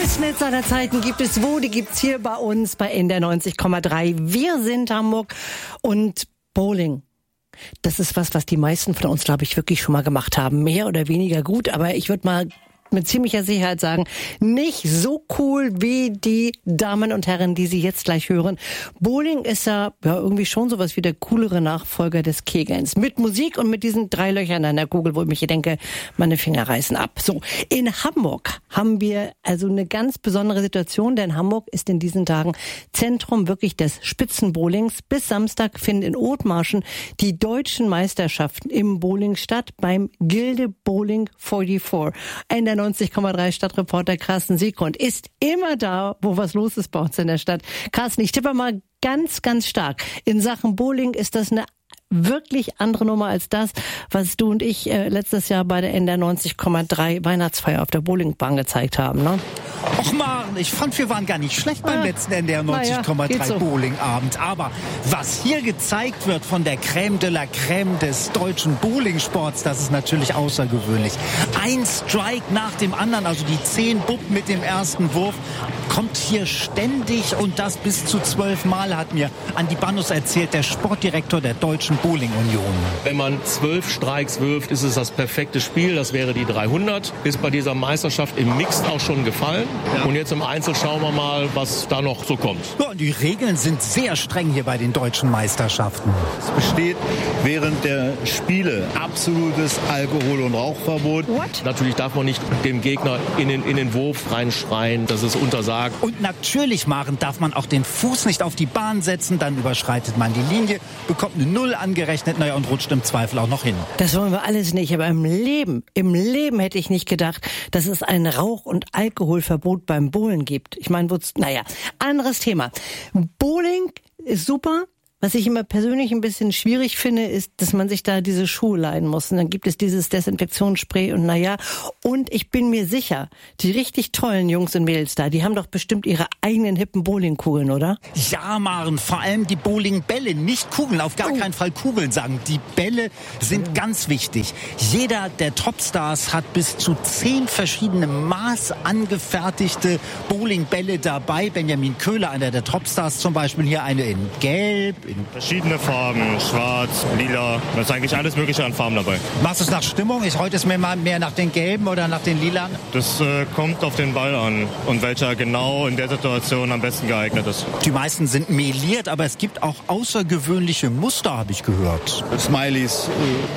besten Hits aller Zeiten gibt es wo? Die gibt's hier bei uns bei NDR 90,3. Wir sind Hamburg und Bowling. Das ist was die meisten von uns, glaube ich, wirklich schon mal gemacht haben. Mehr oder weniger gut, aber ich würde mal mit ziemlicher Sicherheit sagen, nicht so cool wie die Damen und Herren, die Sie jetzt gleich hören. Bowling ist ja irgendwie schon sowas wie der coolere Nachfolger des Kegelns. Mit Musik und mit diesen 3 Löchern an der Kugel, wo ich mich denke, meine Finger reißen ab. So, in Hamburg haben wir also eine ganz besondere Situation, denn Hamburg ist in diesen Tagen Zentrum wirklich des Spitzenbowlings. Bis Samstag finden in Othmarschen die deutschen Meisterschaften im Bowling statt beim Gilde Bowling 44. Der 90,3 Stadtreporter Carsten Siegrund ist immer da, wo was los ist bei uns in der Stadt. Carsten, ich tippe mal ganz, ganz stark. In Sachen Bowling ist das eine wirklich andere Nummer als das, was du und ich letztes Jahr bei der NDR 90,3 Weihnachtsfeier auf der Bowlingbahn gezeigt haben, ne? Och Maren, ich fand, wir waren gar nicht schlecht beim letzten NDR 90,3 so. Bowlingabend. Aber was hier gezeigt wird von der Crème de la Crème des deutschen Bowlingsports, das ist natürlich außergewöhnlich. Ein Strike nach dem anderen, also die 10 Bub mit dem ersten Wurf, kommt hier ständig und das bis zu 12 Mal, hat mir Andi Bannus erzählt, der Sportdirektor der Deutschen Bowling-Union. Wenn man 12 Strikes wirft, ist es das perfekte Spiel. Das wäre die 300. Ist bei dieser Meisterschaft im Mixed auch schon gefallen. Ja. Und jetzt im Einzel schauen wir mal, was da noch so kommt. Ja, die Regeln sind sehr streng hier bei den deutschen Meisterschaften. Es besteht während der Spiele absolutes Alkohol- und Rauchverbot. What? Natürlich darf man nicht dem Gegner in den Wurf reinschreien. Das ist untersagt. Und natürlich, Maren, darf man auch den Fuß nicht auf die Bahn setzen. Dann überschreitet man die Linie, bekommt eine 0 angerechnet, und rutscht im Zweifel auch noch hin. Das wollen wir alles nicht, aber im Leben hätte ich nicht gedacht, dass es ein Rauch- und Alkoholverbot beim Bowlen gibt. Ich meine, anderes Thema. Bowling ist super. Was ich immer persönlich ein bisschen schwierig finde, ist, dass man sich da diese Schuhe leihen muss. Und dann gibt es dieses Desinfektionsspray und und ich bin mir sicher, die richtig tollen Jungs und Mädels da, die haben doch bestimmt ihre eigenen hippen Bowlingkugeln, oder? Ja, Maren, vor allem die Bowlingbälle, nicht Kugeln, auf gar keinen Fall Kugeln sagen. Die Bälle sind ganz wichtig. Jeder der Topstars hat bis zu 10 verschiedene maßangefertigte Bowlingbälle dabei. Benjamin Köhler, einer der Topstars zum Beispiel, hier eine in Gelb, in verschiedene Farben, schwarz, lila, da ist eigentlich alles mögliche an Farben dabei. Machst du es nach Stimmung? Heute ist mir mal mehr nach den gelben oder nach den lilanen? Das kommt auf den Ball an und welcher genau in der Situation am besten geeignet ist. Die meisten sind meliert, aber es gibt auch außergewöhnliche Muster, habe ich gehört. Smileys.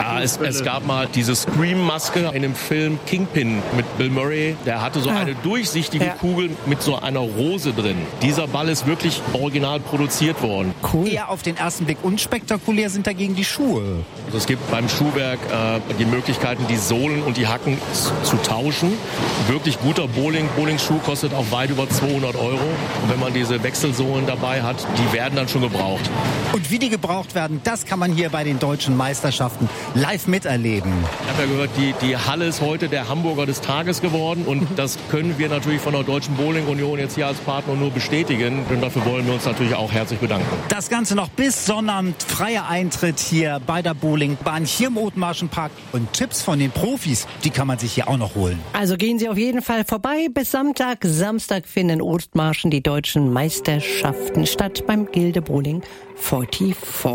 Es gab mal diese Scream-Maske in dem Film Kingpin mit Bill Murray. Der hatte so eine durchsichtige Kugel mit so einer Rose drin. Dieser Ball ist wirklich original produziert worden. Cool. Eher auf den ersten Blick unspektakulär sind dagegen die Schuhe. Also es gibt beim Schuhwerk die Möglichkeiten, die Sohlen und die Hacken zu tauschen. Wirklich guter Bowling-Schuh kostet auch weit über 200 €. Und wenn man diese Wechselsohlen dabei hat, die werden dann schon gebraucht. Und wie die gebraucht werden, das kann man hier bei den deutschen Meisterschaften live miterleben. Ich habe ja gehört, die Halle ist heute der Hamburger des Tages geworden. Und das können wir natürlich von der Deutschen Bowling-Union jetzt hier als Partner nur bestätigen. Und dafür wollen wir uns natürlich auch herzlich bedanken. Das Ganze noch bis Sonnabend, freier Eintritt hier bei der Bowlingbahn, hier im Othmarschenpark. Und Tipps von den Profis, die kann man sich hier auch noch holen. Also gehen Sie auf jeden Fall vorbei bis Samstag. Samstag finden in Othmarschen die deutschen Meisterschaften statt beim Gilde Bowling 44.